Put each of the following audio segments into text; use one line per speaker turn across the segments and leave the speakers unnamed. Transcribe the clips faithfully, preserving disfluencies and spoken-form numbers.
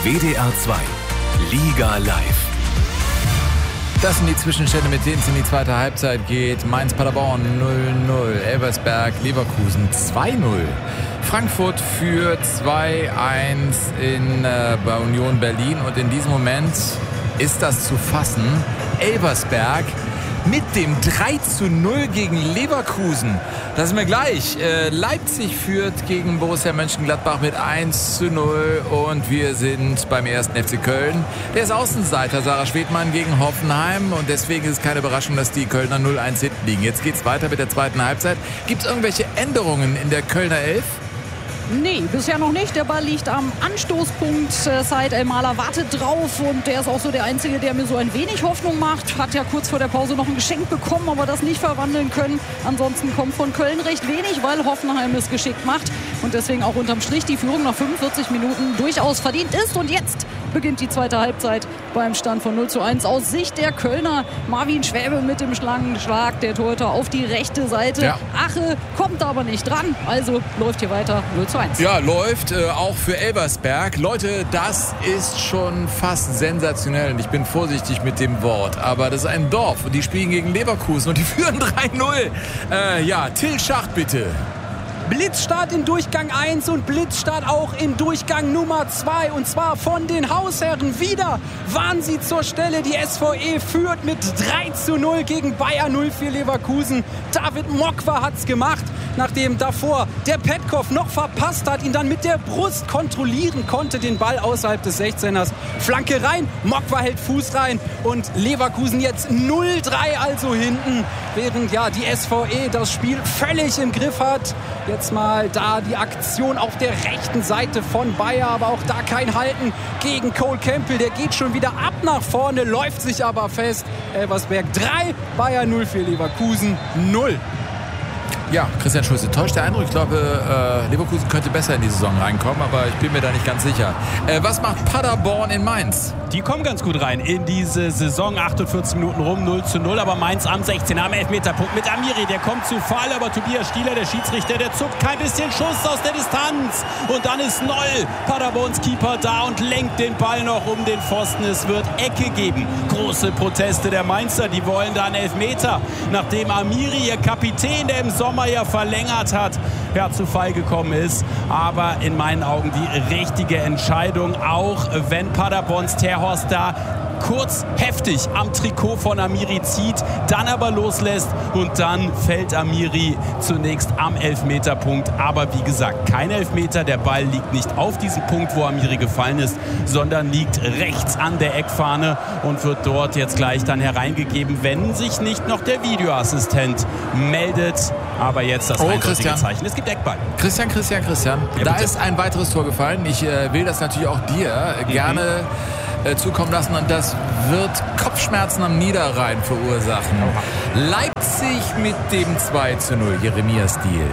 W D R zwei Liga Live.
Das sind die Zwischenstände, mit denen es in die zweite Halbzeit geht. Mainz-Paderborn null null, Elversberg-Leverkusen zwei null. Frankfurt führt zwei eins in, äh, bei Union Berlin. Und in diesem Moment ist das zu fassen. Elversberg mit dem drei zu null gegen Leverkusen. Das ist mir gleich. Äh, Leipzig führt gegen Borussia Mönchengladbach mit eins zu null. Und wir sind beim ersten F C Köln. Der ist Außenseiter, Sarah Schwedmann gegen Hoffenheim. Und deswegen ist es keine Überraschung, dass die Kölner null eins hinten liegen. Jetzt geht's weiter mit der zweiten Halbzeit. Gibt es irgendwelche Änderungen in der Kölner Elf?
Nee, bisher noch nicht. Der Ball liegt am Anstoßpunkt. Said El-Mahler wartet drauf und der ist auch so der Einzige, der mir so ein wenig Hoffnung macht. Hat ja kurz vor der Pause noch ein Geschenk bekommen, aber das nicht verwandeln können. Ansonsten kommt von Köln recht wenig, weil Hoffenheim es geschickt macht und deswegen auch unterm Strich die Führung nach fünfundvierzig Minuten durchaus verdient ist. Und jetzt beginnt die zweite Halbzeit beim Stand von null zu eins aus Sicht der Kölner. Marvin Schwäbe mit dem Schlangenschlag, der Torhüter auf die rechte Seite. Ja. Ache kommt aber nicht dran, also läuft hier weiter null zu eins.
Ja, läuft äh, auch für Elversberg. Leute, das ist schon fast sensationell und ich bin vorsichtig mit dem Wort, aber das ist ein Dorf und die spielen gegen Leverkusen und die führen drei null. Äh, ja, Till Schacht bitte.
Blitzstart in Durchgang eins und Blitzstart auch in Durchgang Nummer zwei. Und zwar von den Hausherren. Wieder waren sie zur Stelle. Die S V E führt mit drei zu null gegen Bayer null vier Leverkusen. David Mokwa hat's gemacht, nachdem davor der Petkov noch verpasst hat, ihn dann mit der Brust kontrollieren konnte, den Ball außerhalb des sechzehners. Flanke rein, Mokwa hält Fuß rein und Leverkusen jetzt null drei also hinten, während ja die S V E das Spiel völlig im Griff hat. Jetzt mal da die Aktion auf der rechten Seite von Bayer, aber auch da kein Halten gegen Cole Campbell. Der geht schon wieder ab nach vorne, läuft sich aber fest. Elversberg drei, Bayer null für Leverkusen null.
Ja, Christian Schulze, täuscht der Eindruck. Ich glaube, äh, Leverkusen könnte besser in die Saison reinkommen, aber ich bin mir da nicht ganz sicher. Äh, was macht Paderborn in Mainz?
Die kommen ganz gut rein in diese Saison. achtundvierzig Minuten rum, null zu null. Aber Mainz am sechzehner, am Elfmeterpunkt mit Amiri. Der kommt zu Fall, aber Tobias Stieler, der Schiedsrichter, der zuckt kein bisschen Schuss aus der Distanz. Und dann ist Noll, Paderborns Keeper, da und lenkt den Ball noch um den Pfosten. Es wird Ecke geben. Große Proteste der Mainzer, die wollen da einen Elfmeter. Nachdem Amiri, ihr Kapitän, der im Sommer ja verlängert hat, ja, zu Fall gekommen ist. Aber in meinen Augen die richtige Entscheidung, auch wenn Paderborns Terhorst da kurz heftig am Trikot von Amiri zieht, dann aber loslässt und dann fällt Amiri zunächst am Elfmeterpunkt. Aber wie gesagt, kein Elfmeter. Der Ball liegt nicht auf diesem Punkt, wo Amiri gefallen ist, sondern liegt rechts an der Eckfahne und wird dort jetzt gleich dann hereingegeben, wenn sich nicht noch der Videoassistent meldet. Aber jetzt das
oh,
eindeutige
Christian.
Zeichen. Es gibt Eckball.
Christian, Christian, Christian. Ja, da bitte. Ist ein weiteres Tor gefallen. Ich äh, will das natürlich auch dir äh, gerne äh, zukommen lassen. Und das wird Kopfschmerzen am Niederrhein verursachen. Leipzig mit dem zwei zu null. Jeremias Diel.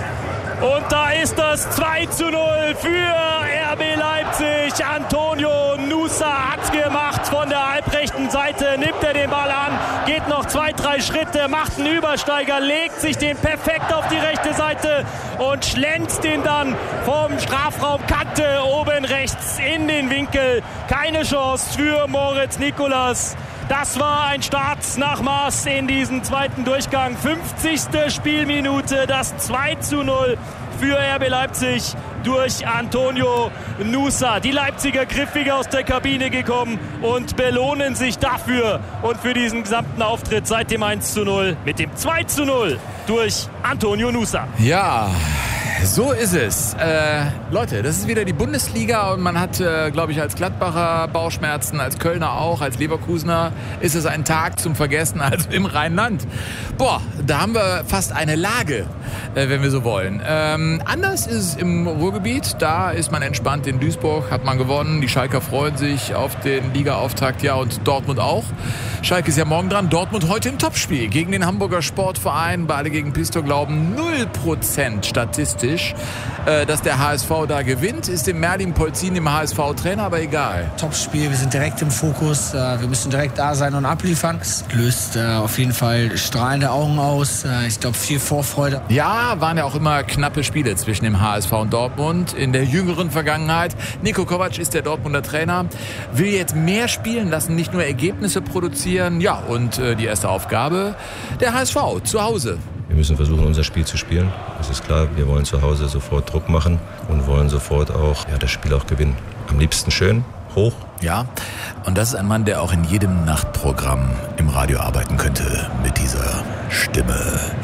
Und da ist das zwei zu null für R B Leipzig. Antonio Nusa hat's gemacht von der halbrechten Seite. Nimmt er den Ball an, geht noch zwei, drei Schritte, macht einen Übersteiger, legt sich den perfekt auf die rechte Seite und schlänzt den dann vom Strafraumkante oben rechts in den Winkel. Keine Chance für Moritz Nikolas. Das war ein Start nach Maß in diesen zweiten Durchgang. fünfzigste Spielminute, das zwei zu null für R B Leipzig durch Antonio Nusa. Die Leipziger griffiger aus der Kabine gekommen und belohnen sich dafür und für diesen gesamten Auftritt seit dem eins zu null mit dem zwei zu null durch Antonio Nusa.
Ja, so ist es. Äh, Leute, das ist wieder die Bundesliga und man hat, äh, glaube ich, als Gladbacher Bauchschmerzen, als Kölner auch, als Leverkusener ist es ein Tag zum Vergessen, also im Rheinland. Boah, da haben wir fast eine Lage, äh, wenn wir so wollen. Ähm, anders ist es im Ruhrgebiet, da ist man entspannt. In Duisburg hat man gewonnen, die Schalker freuen sich auf den Liga-Auftakt, ja, und Dortmund auch. Schalke ist ja morgen dran, Dortmund heute im Topspiel gegen den Hamburger Sportverein. Beide gegen Pisto glauben null Prozent statistisch. dramatisch, äh, dass der H S V da gewinnt. Ist dem Merlin Polzin, dem H S V-Trainer, aber egal.
Topspiel, wir sind direkt im Fokus. Äh, wir müssen direkt da sein und abliefern. Es löst äh, auf jeden Fall strahlende Augen aus. Äh, ich glaube, viel Vorfreude.
Ja, waren ja auch immer knappe Spiele zwischen dem H S V und Dortmund in der jüngeren Vergangenheit. Niko Kovac ist der Dortmunder Trainer, will jetzt mehr spielen lassen, nicht nur Ergebnisse produzieren. Ja, und äh, die erste Aufgabe, der H S V zu Hause.
Wir müssen versuchen, unser Spiel zu spielen. Das ist klar, wir wollen zu Hause sofort Druck machen und wollen sofort auch ja, das Spiel auch gewinnen. Am liebsten schön, hoch.
Ja, und das ist ein Mann, der auch in jedem Nachtprogramm im Radio arbeiten könnte mit dieser Stimme.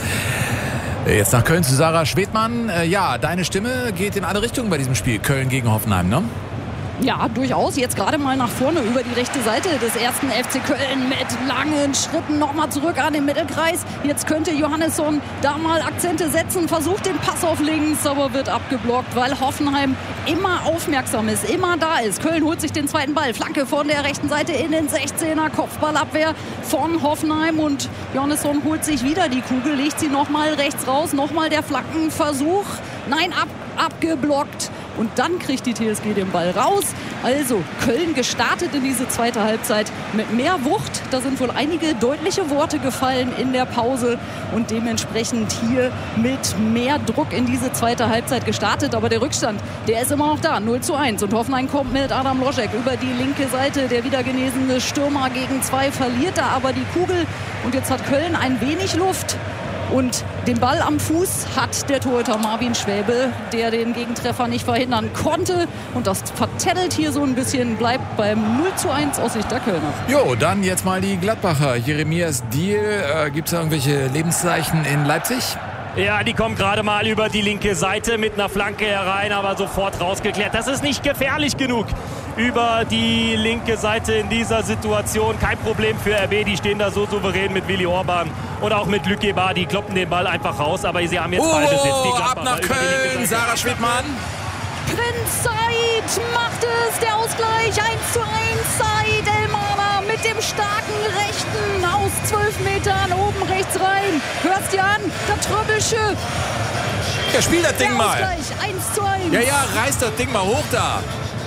Jetzt nach Köln zu Sarah Schwedmann. Ja, deine Stimme geht in alle Richtungen bei diesem Spiel. Köln gegen Hoffenheim, ne?
Ja, durchaus. Jetzt gerade mal nach vorne über die rechte Seite des ersten F C Köln mit langen Schritten nochmal zurück an den Mittelkreis. Jetzt könnte Johannesson da mal Akzente setzen, versucht den Pass auf links, aber wird abgeblockt, weil Hoffenheim immer aufmerksam ist, immer da ist. Köln holt sich den zweiten Ball. Flanke von der rechten Seite in den sechzehner. Kopfballabwehr von Hoffenheim und Johannesson holt sich wieder die Kugel, legt sie nochmal rechts raus. Nochmal der Flankenversuch. Nein, ab, abgeblockt. Und dann kriegt die T S G den Ball raus. Also Köln gestartet in diese zweite Halbzeit mit mehr Wucht. Da sind wohl einige deutliche Worte gefallen in der Pause. Und dementsprechend hier mit mehr Druck in diese zweite Halbzeit gestartet. Aber der Rückstand, der ist immer noch da. null zu eins. Und Hoffenheim kommt mit Adam Loschek über die linke Seite. Der wieder genesene Stürmer gegen zwei verliert da aber die Kugel. Und jetzt hat Köln ein wenig Luft. Und den Ball am Fuß hat der Torhüter Marvin Schwäbe, der den Gegentreffer nicht verhindern konnte. Und das vertändelt hier so ein bisschen, bleibt beim null zu eins aus Sicht der Kölner.
Jo, dann jetzt mal die Gladbacher. Jeremias Diehl, äh, gibt es da irgendwelche Lebenszeichen in Leipzig?
Ja, die kommt gerade mal über die linke Seite mit einer Flanke herein, aber sofort rausgeklärt. Das ist nicht gefährlich genug über die linke Seite in dieser Situation. Kein Problem für R B, die stehen da so souverän mit Willi Orban und auch mit Luc Guébard. Die kloppen den Ball einfach raus, aber sie haben jetzt
oh,
Ballbesitz. Die
ab nach Köln, Sarah Schwedmann.
Prinz Said macht es, der Ausgleich, eins zu eins, Said Elmaner mit dem starken Rechten aus zwölf Metern oben rechts rein. Hörst du an, der Tröbelsche.
Ja, spiel das Ding
der
mal.
Ausgleich, eins zu eins.
Ja, ja, reiß das Ding mal hoch da.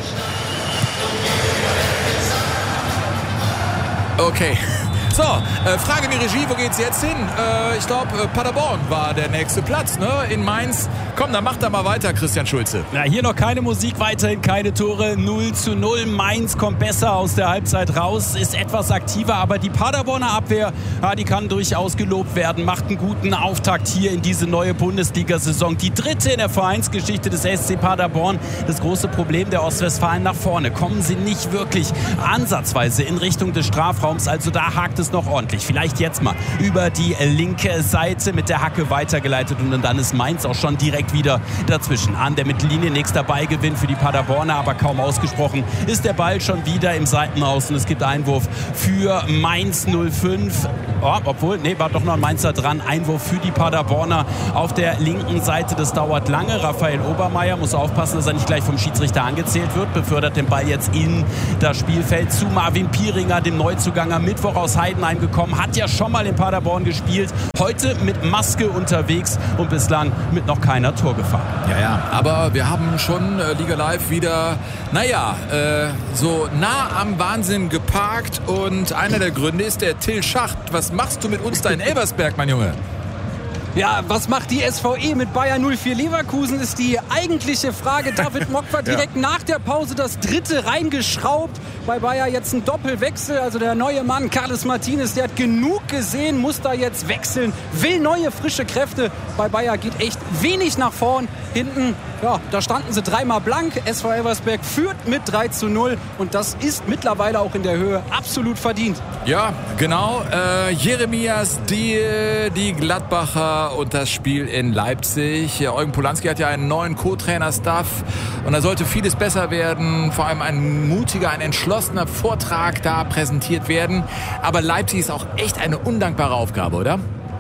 Okay. So, äh, Frage in die Regie, wo geht's jetzt hin? Äh, ich glaube, äh, Paderborn war der nächste Platz, ne? In Mainz. Komm, dann mach da mal weiter, Christian Schulze.
Na, hier noch keine Musik, weiterhin keine Tore. null zu null. Mainz kommt besser aus der Halbzeit raus, ist etwas aktiver, aber die Paderborner Abwehr, ja, die kann durchaus gelobt werden, macht einen guten Auftakt hier in diese neue Bundesliga-Saison. Die dritte in der Vereinsgeschichte des S C Paderborn. Das große Problem der Ostwestfalen nach vorne. Kommen sie nicht wirklich ansatzweise in Richtung des Strafraums, also da hakt es noch ordentlich. Vielleicht jetzt mal über die linke Seite mit der Hacke weitergeleitet und dann ist Mainz auch schon direkt wieder dazwischen. An der Mittellinie nächster Ballgewinn für die Paderborner, aber kaum ausgesprochen ist der Ball schon wieder im Seitenhaus und es gibt Einwurf für Mainz null fünf. Oh, obwohl, nee, war doch noch ein Mainzer dran. Einwurf für die Paderborner auf der linken Seite. Das dauert lange. Raphael Obermeier muss aufpassen, dass er nicht gleich vom Schiedsrichter angezählt wird. Befördert den Ball jetzt in das Spielfeld zu Marvin Pieringer, dem Neuzugang am Mittwoch aus Heidenheim gekommen. Hat ja schon mal in Paderborn gespielt. Heute mit Maske unterwegs und bislang mit noch keiner Torgefahr.
Ja, ja, aber wir haben schon äh, Liga Live wieder, naja, äh, so nah am Wahnsinn geparkt und einer der Gründe ist der Till Schacht. Was machst du mit uns da in Elversberg, mein Junge?
Ja, was macht die S V E mit Bayer null vier Leverkusen, ist die eigentliche Frage. David Mock war direkt ja. nach der Pause das dritte reingeschraubt. Bei Bayer jetzt ein Doppelwechsel. Also der neue Mann, Carles Martinez, der hat genug gesehen, muss da jetzt wechseln, will neue, frische Kräfte. Bei Bayer geht echt wenig nach vorn. Hinten, ja, da standen sie dreimal blank. S V Elversberg führt mit drei zu null und das ist mittlerweile auch in der Höhe absolut verdient.
Ja, genau. Äh, Jeremias Diehl, die Gladbacher und das Spiel in Leipzig. Ja, Eugen Polanski hat ja einen neuen Co-Trainer-Staff und da sollte vieles besser werden. Vor allem ein mutiger, ein entschlossener Vortrag da präsentiert werden. Aber Leipzig ist auch echt eine undankbare Aufgabe, oder?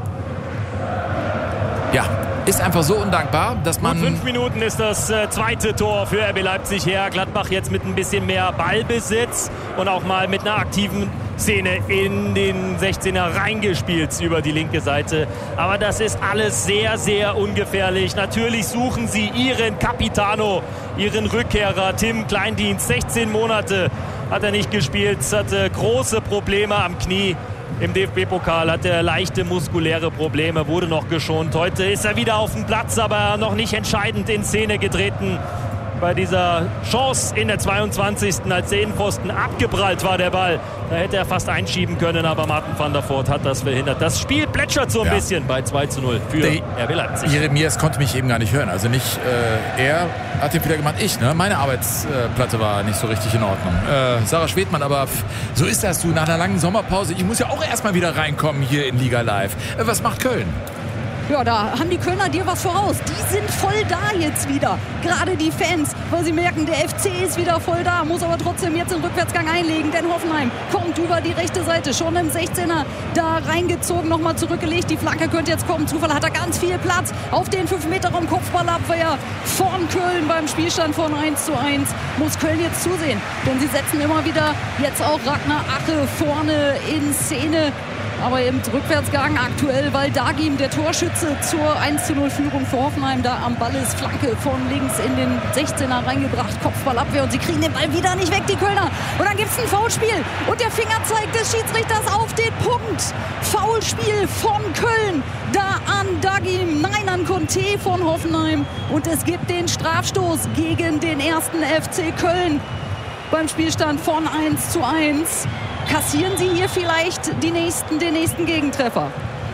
Ja, ist einfach so undankbar, dass man...
Gut, fünf Minuten ist das äh, zweite Tor für R B Leipzig her. Gladbach jetzt mit ein bisschen mehr Ballbesitz und auch mal mit einer aktiven Szene in den sechzehner reingespielt über die linke Seite. Aber das ist alles sehr, sehr ungefährlich. Natürlich suchen sie ihren Capitano, ihren Rückkehrer Tim Kleindienst. sechzehn Monate hat er nicht gespielt, hatte große Probleme am Knie. Im D F B-Pokal hat er leichte muskuläre Probleme, wurde noch geschont. Heute ist er wieder auf dem Platz, aber noch nicht entscheidend in Szene getreten. Bei dieser Chance in der zweiundzwanzigsten als der Innenpfosten abgeprallt war der Ball. Da hätte er fast einschieben können, aber Martin van der Voort hat das verhindert. Das Spiel plätschert so ein ja. bisschen bei zwei zu null für der R B Leipzig.
Jeremias konnte mich eben gar nicht hören. Also nicht äh, er hat den Fehler gemacht, ich. Ne? Meine Arbeitsplatte war nicht so richtig in Ordnung. Äh, Sarah Schwedmann, aber so ist das, du, nach einer langen Sommerpause. Ich muss ja auch erstmal wieder reinkommen hier in Liga Live. Äh, was macht Köln?
Ja, da haben die Kölner dir was voraus. Die sind voll da jetzt wieder. Gerade die Fans, weil sie merken, der F C ist wieder voll da, muss aber trotzdem jetzt den Rückwärtsgang einlegen, denn Hoffenheim kommt über die rechte Seite, schon im sechzehner da reingezogen, nochmal zurückgelegt. Die Flanke könnte jetzt kommen. Zufall hat er ganz viel Platz auf den fünf Meter Raum. Kopfballabwehr von Köln beim Spielstand von eins zu eins. Muss Köln jetzt zusehen, denn sie setzen immer wieder jetzt auch Ragnar Ache vorne in Szene. Aber im Rückwärtsgang aktuell, weil Dagim, der Torschütze, zur eins zu null Führung für Hoffenheim da am Ball ist. Flanke von links in den sechzehner reingebracht. Kopfballabwehr und sie kriegen den Ball wieder nicht weg, die Kölner. Und dann gibt es ein Foulspiel. Und der Fingerzeig des Schiedsrichters auf den Punkt. Foulspiel von Köln. Da an Dagim, nein, an Conte von Hoffenheim. Und es gibt den Strafstoß gegen den ersten F C Köln. Beim Spielstand von eins zu eins. Kassieren sie hier vielleicht die nächsten, den nächsten Gegentreffer?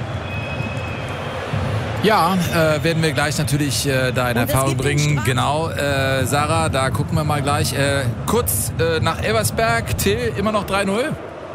Ja, äh, werden wir gleich natürlich äh, da in Erfahrung bringen. Genau, äh, Sarah, da gucken wir mal gleich. Äh, kurz äh, nach Elversberg, Till, immer noch drei null?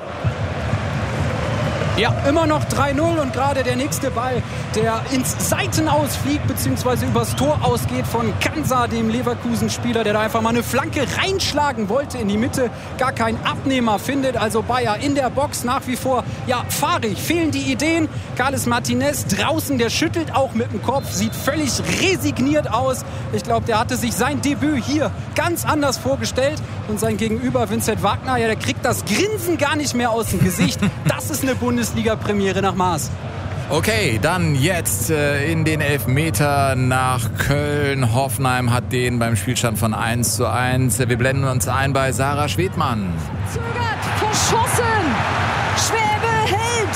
Ja, immer noch drei null und gerade der nächste Ball, der ins Seitenaus fliegt, beziehungsweise übers Tor ausgeht von Kansa, dem Leverkusen-Spieler, der da einfach mal eine Flanke reinschlagen wollte in die Mitte, gar keinen Abnehmer findet. Also Bayer in der Box nach wie vor, ja, fahrig, fehlen die Ideen. Carles Martinez draußen, der schüttelt auch mit dem Kopf, sieht völlig resigniert aus. Ich glaube, der hatte sich sein Debüt hier ganz anders vorgestellt. Und sein Gegenüber Vincent Wagner, ja, der kriegt das Grinsen gar nicht mehr aus dem Gesicht. Das ist eine Bundesliga-Premiere nach Maß.
Okay, dann jetzt äh, in den Elfmeter nach Köln. Hoffenheim hat den beim Spielstand von eins zu eins. Wir blenden uns ein bei Sarah Schwedmann.
Zögert, verschossen. Schwäbe hält.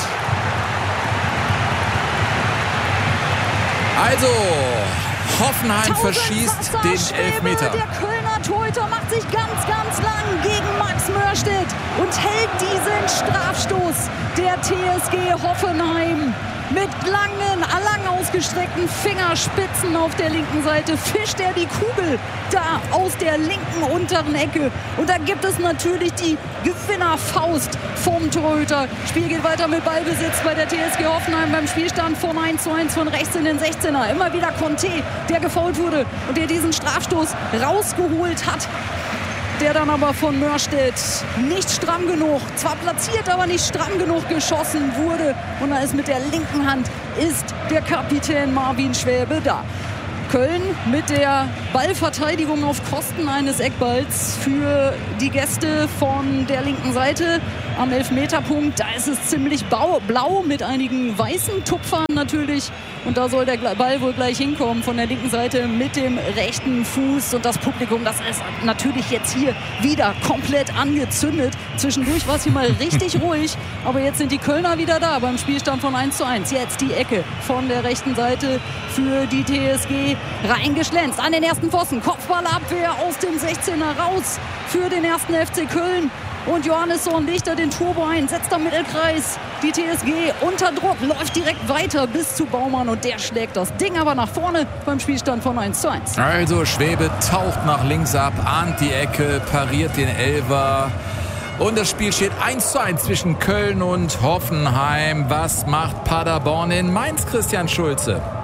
Also, Hoffenheim verschießt den Elfmeter.
Der Kölner Torhüter macht sich ganz, ganz lang gegen Max Mörstedt und hält diesen Strafstoß der T S G Hoffenheim. Mit langen, lang ausgestreckten Fingerspitzen auf der linken Seite fischt er die Kugel da aus der linken unteren Ecke. Und da gibt es natürlich die Gewinnerfaust vom Torhüter. Spiel geht weiter mit Ballbesitz bei der T S G Hoffenheim beim Spielstand von eins zu eins von rechts in den sechzehner. Immer wieder Conte, der gefoult wurde und der diesen Strafstoß rausgeholt hat. Der dann aber von Mörstedt nicht stramm genug, zwar platziert, aber nicht stramm genug geschossen wurde. Und da ist mit der linken Hand ist der Kapitän Marvin Schwäbe da. Köln mit der Ballverteidigung auf Kosten eines Eckballs für die Gäste von der linken Seite am Elfmeterpunkt. Da ist es ziemlich blau mit einigen weißen Tupfern natürlich. Und da soll der Ball wohl gleich hinkommen von der linken Seite mit dem rechten Fuß. Und das Publikum, das ist natürlich jetzt hier wieder komplett angezündet. Zwischendurch war es hier mal richtig ruhig. Aber jetzt sind die Kölner wieder da beim Spielstand von eins zu eins. Jetzt die Ecke von der rechten Seite für die T S G. Reingeschlänzt an den ersten Pfosten. Kopfballabwehr aus dem sechzehner raus für den ersten F C Köln. Und Johannesson legt da den Turbo ein, setzt am Mittelkreis die T S G unter Druck, läuft direkt weiter bis zu Baumann und der schlägt das Ding aber nach vorne beim Spielstand von eins zu eins.
Also Schwäbe taucht nach links ab, ahnt die Ecke, pariert den Elfer. Und das Spiel steht eins zu eins zwischen Köln und Hoffenheim. Was macht Paderborn in Mainz, Christian Schulze?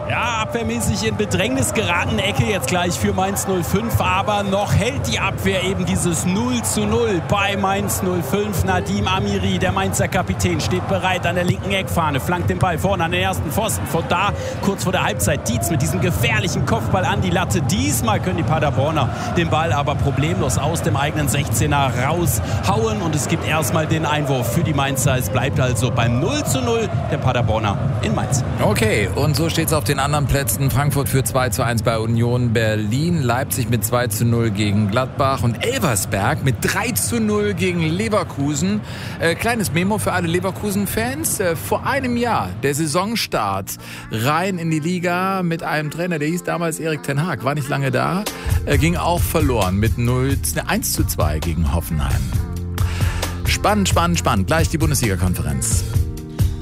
Ja, abwehrmäßig in Bedrängnis geraten. Ecke jetzt gleich für Mainz null fünf. Aber noch hält die Abwehr eben dieses null zu null bei Mainz null fünf. Nadim Amiri, der Mainzer Kapitän, steht bereit an der linken Eckfahne. Flankt den Ball vorne an den ersten Pfosten. Von da, kurz vor der Halbzeit, Dietz mit diesem gefährlichen Kopfball an die Latte. Diesmal können die Paderborner den Ball aber problemlos aus dem eigenen sechzehner raushauen. Und es gibt erstmal den Einwurf für die Mainzer. Es bleibt also beim null zu null der Paderborner in Mainz.
Okay, und so steht es auf den anderen Plätzen. Frankfurt führt zwei zu eins bei Union Berlin, Leipzig mit zwei zu null gegen Gladbach und Elversberg mit drei zu null gegen Leverkusen. Äh, kleines Memo für alle Leverkusen-Fans. Äh, vor einem Jahr, der Saisonstart, rein in die Liga mit einem Trainer, der hieß damals Erik ten Hag, war nicht lange da, äh, ging auch verloren mit null, eins zu zwei gegen Hoffenheim. Spannend, spannend, spannend. Gleich die Bundesliga-Konferenz.